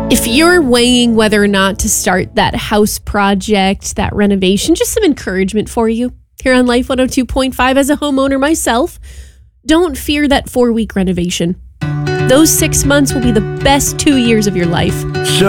If you're weighing whether or not to start that house project, that renovation, just some encouragement for you here on Life 102.5 as a homeowner myself. Don't fear that 4-week renovation. Those 6 months will be the best 2 years of your life.